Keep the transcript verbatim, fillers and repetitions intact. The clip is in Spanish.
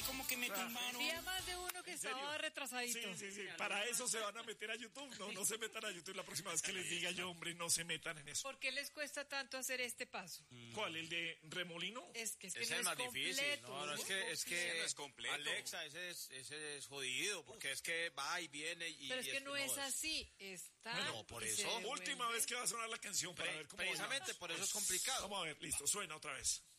como que me tumbaron. Había más de uno que estaba retrasadito. Sí, sí, sí. Para eso se van a meter a YouTube. No, no se metan a YouTube. La próxima vez que les diga yo, hombre, no se metan en eso. ¿Por qué les cuesta tanto hacer este paso? ¿Cuál? ¿El de remolino? Es que es que Ese no es es más completo. difícil. No, no, es que, es que Ese no es completo. Alexa, ese es, ese es jodido, porque es que va y viene y... Pero es y que no es así. Está. Bueno, por y se eso. devuelve. Última vez que va a sonar la canción para Pre- ver cómo precisamente va. por eso es complicado. Vamos a ver, listo, suena otra vez.